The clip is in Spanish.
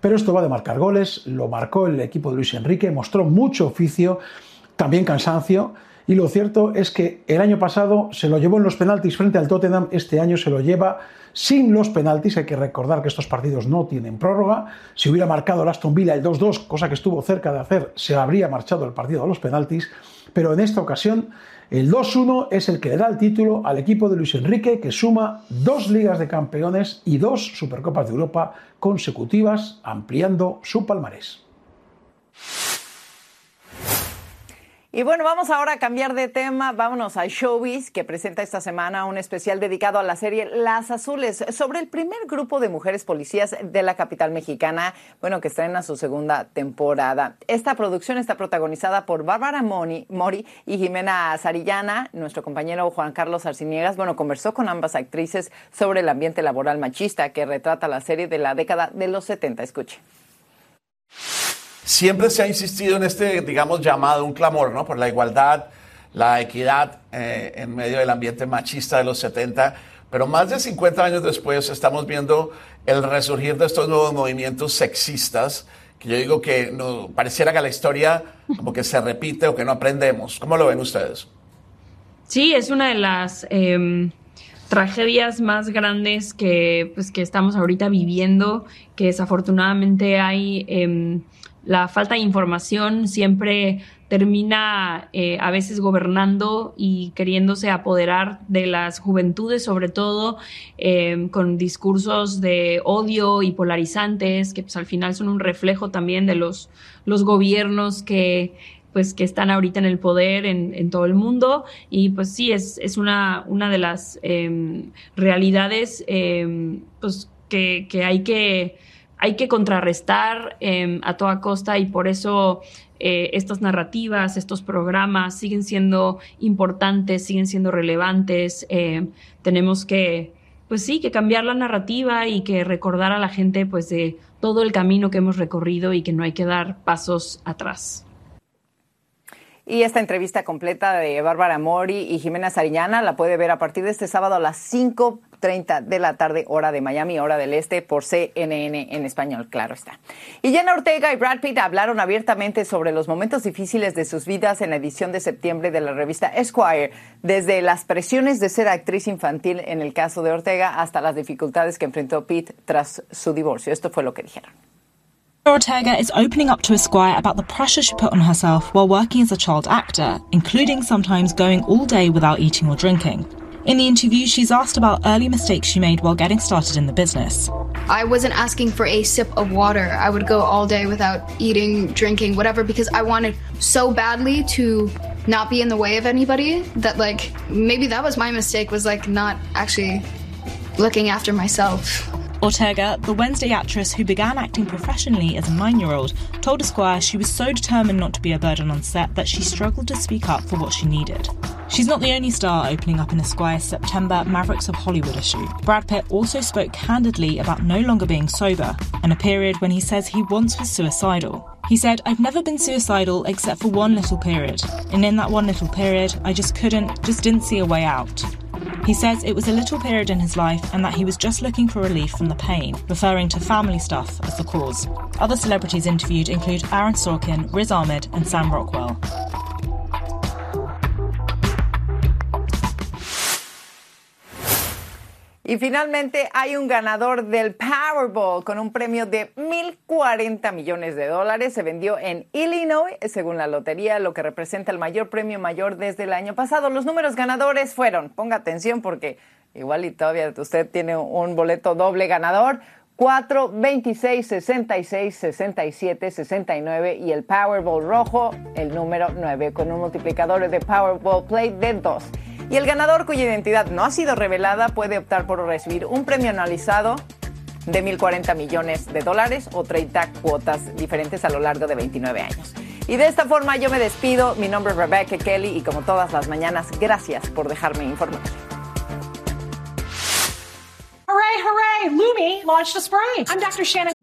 pero esto va de marcar goles, lo marcó el equipo de Luis Enrique, mostró mucho oficio, también cansancio, y lo cierto es que el año pasado se lo llevó en los penaltis frente al Tottenham, este año se lo lleva sin los penaltis. Hay que recordar que estos partidos no tienen prórroga. Si hubiera marcado el Aston Villa el 2-2, cosa que estuvo cerca de hacer, se habría marchado el partido a los penaltis, pero en esta ocasión el 2-1 es el que le da el título al equipo de Luis Enrique, que suma 2 Ligas de Campeones y 2 Supercopas de Europa consecutivas, ampliando su palmarés. Y bueno, vamos ahora a cambiar de tema. Vámonos a Showbiz, que presenta esta semana un especial dedicado a la serie Las Azules, sobre el primer grupo de mujeres policías de la capital mexicana, bueno, que estrena su segunda temporada. Esta producción está protagonizada por Bárbara Mori y Jimena Sarillana. Nuestro compañero Juan Carlos Arciniegas, bueno, conversó con ambas actrices sobre el ambiente laboral machista que retrata la serie de la década de los 70. Escuche. Siempre se ha insistido en este, digamos, llamado, un clamor, ¿no?, por la igualdad, la equidad en medio del ambiente machista de los 70, pero más de 50 años después estamos viendo el resurgir de estos nuevos movimientos sexistas, que yo digo que no, pareciera que la historia como que se repite o que no aprendemos. ¿Cómo lo ven ustedes? Sí, es una de las tragedias más grandes que estamos ahorita viviendo, que desafortunadamente hay... La falta de información siempre termina a veces gobernando y queriéndose apoderar de las juventudes, sobre todo con discursos de odio y polarizantes, que pues al final son un reflejo también de los gobiernos que están ahorita en el poder en todo el mundo. Y pues sí, es una de las realidades pues que hay que contrarrestar a toda costa, y por eso estas narrativas, estos programas siguen siendo importantes, siguen siendo relevantes. Tenemos que, pues sí, que cambiar la narrativa y que recordar a la gente pues de todo el camino que hemos recorrido y que no hay que dar pasos atrás. Y esta entrevista completa de Bárbara Mori y Jimena Sarillana la puede ver a partir de este sábado a las 5:30 de la tarde, hora de Miami, hora del este, por CNN en español, claro está. Y Jenna Ortega y Brad Pitt hablaron abiertamente sobre los momentos difíciles de sus vidas en la edición de septiembre de la revista Esquire, desde las presiones de ser actriz infantil en el caso de Ortega hasta las dificultades que enfrentó Pitt tras su divorcio. Esto fue lo que dijeron. Ortega is opening up to Esquire about the pressure she put on herself while working as a child actor, including sometimes going all day without eating or drinking. In the interview, she's asked about early mistakes she made while getting started in the business. I wasn't asking for a sip of water. I would go all day without eating, drinking, whatever, because I wanted so badly to not be in the way of anybody that, like, maybe that was my mistake, was, like, not actually looking after myself. Ortega, the Wednesday actress who began acting professionally as a 9-year-old, told Esquire she was so determined not to be a burden on set that she struggled to speak up for what she needed. She's not the only star opening up in Esquire's September Mavericks of Hollywood issue. Brad Pitt also spoke candidly about no longer being sober, and a period when he says he once was suicidal. He said, "I've never been suicidal except for one little period, and in that one little period, I just didn't see a way out." He says it was a little period in his life and that he was just looking for relief from the pain, referring to family stuff as the cause. Other celebrities interviewed include Aaron Sorkin, Riz Ahmed and Sam Rockwell. Y finalmente hay un ganador del Powerball con un premio de $1,040 millones. Se vendió en Illinois, según la lotería, lo que representa el mayor premio mayor desde el año pasado. Los números ganadores fueron, ponga atención porque igual y todavía usted tiene un boleto doble ganador, 4, 26, 66, 67, 69 y el Powerball rojo, el número 9, con un multiplicador de Powerball Play de 2. Y el ganador, cuya identidad no ha sido revelada, puede optar por recibir un premio anualizado de $1,040 millones o 30 cuotas diferentes a lo largo de 29 años. Y de esta forma yo me despido. Mi nombre es Rebecca Kelly y como todas las mañanas, gracias por dejarme informar. Hooray, hooray! Lumi launched a spray. I'm Dr. Shannon